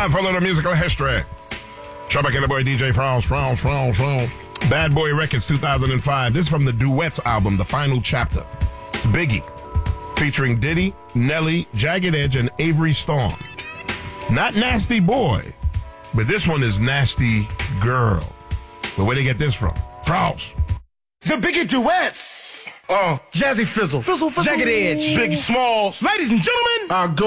Time for a little musical history. Trouble Killer Boy DJ France. Bad Boy Records 2005. This is from the Duets album, The Final Chapter. It's Biggie, featuring Diddy, Nelly, Jagged Edge, and Avery Storm. Not Nasty Boy, but this one is Nasty Girl. But where they get this from? France. The Biggie Duets. Jazzy Fizzle. Jagged Edge. Biggie Smalls. Ladies and gentlemen, our